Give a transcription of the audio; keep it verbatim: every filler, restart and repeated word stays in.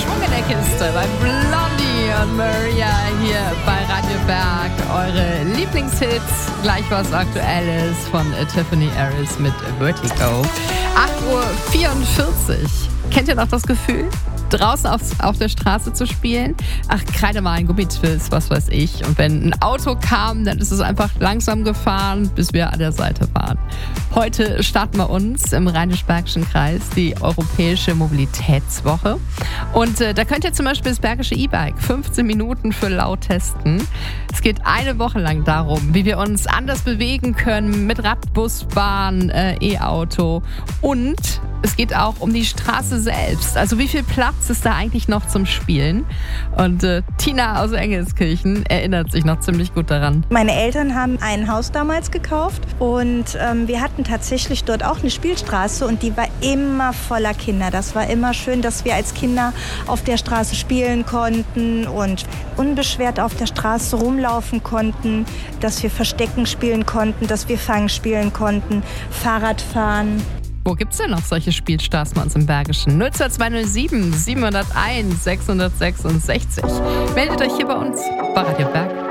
Schwung in der Kiste bei Blondie und Maria hier bei Radio Berg. Eure Lieblingshits, gleich was Aktuelles von Tiffany Harris mit Vertigo. acht Uhr vierundvierzig. Kennt ihr noch das Gefühl, draußen auf, auf der Straße zu spielen? Ach, Kreidemalen, Gummitwist, was weiß ich. Und wenn ein Auto kam, dann ist es einfach langsam gefahren, bis wir an der Seite waren. Heute starten wir uns im Rheinisch-Bergischen Kreis die Europäische Mobilitätswoche. Und äh, da könnt ihr zum Beispiel das Bergische E-Bike fünfzehn Minuten für laut testen. Es geht eine Woche lang darum, wie wir uns anders bewegen können mit Rad, Bus, Bahn, äh, E-Auto. Und es geht auch um die Straße selbst. Also wie viel Platz ist da eigentlich noch zum Spielen? Und äh, Tina aus Engelskirchen erinnert sich noch ziemlich gut daran. Meine Eltern haben ein Haus damals gekauft und ähm, wir hatten tatsächlich dort auch eine Spielstraße und die war immer voller Kinder. Das war immer schön, dass wir als Kinder auf der Straße spielen konnten und unbeschwert auf der Straße rumlaufen konnten, dass wir Verstecken spielen konnten, dass wir Fang spielen konnten, Fahrrad fahren. Wo gibt's denn noch solche Spielstraßen bei uns im Bergischen? null zwei zwei null sieben sieben null eins sechs sechs sechs. Meldet euch hier bei uns bei Radio Berg.